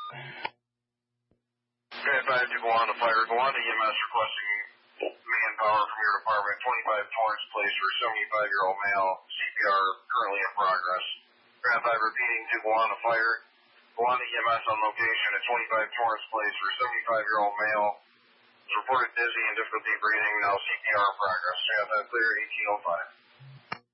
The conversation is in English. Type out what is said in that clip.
Grant 5 to go on to fire. Go on to EMS requesting manpower from your department. 25 Torrance Place for a 75-year-old male. CPR currently in progress. Grant 5 repeating to go on to fire. Go on to EMS on location at 25 Torrance Place for a 75-year-old male. Is reported dizzy and difficulty breathing. Now CPR in progress. Grant 5 clear, 1805.